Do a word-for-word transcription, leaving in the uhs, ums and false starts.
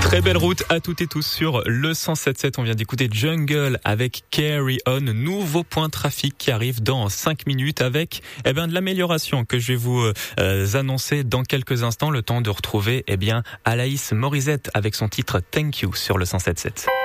Très belle route à toutes et tous sur le cent sept sept. On vient d'écouter Jungle avec Carry On. Nouveau point trafic qui arrive dans cinq minutes avec eh bien, de l'amélioration que je vais vous euh, annoncer dans quelques instants. Le temps de retrouver eh bien, Alaïs Morisette avec son titre Thank You sur le cent sept sept.